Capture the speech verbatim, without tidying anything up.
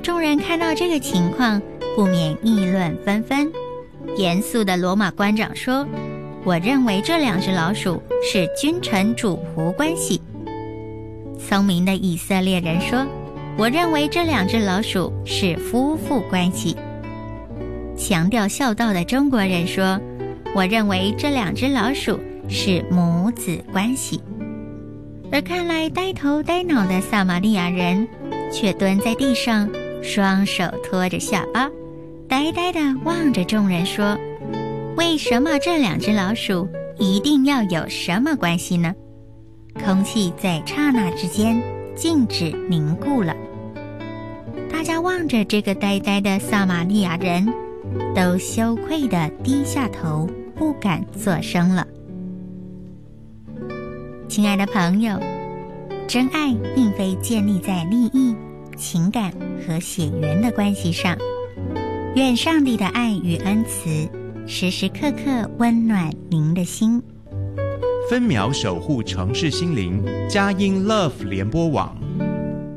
众人看到这个情况，不免议论纷纷。严肃的罗马官长说：我认为这两只老鼠是君臣主仆关系。聪明的以色列人说：我认为这两只老鼠是夫妇关系。强调孝道的中国人说：我认为这两只老鼠是母子关系。而看来呆头呆脑的撒玛利亚人却蹲在地上，双手托着下巴，呆呆地望着众人说：为什么这两只老鼠一定要有什么关系呢？空气在刹那之间静止凝固了。大家望着这个呆呆的撒玛利亚人，都羞愧地低下头，不敢作声了。亲爱的朋友，真爱并非建立在利益、情感和血缘的关系上。愿上帝的爱与恩慈时时刻刻温暖您的心。 分秒守护城市心灵，佳音 Love 联播网。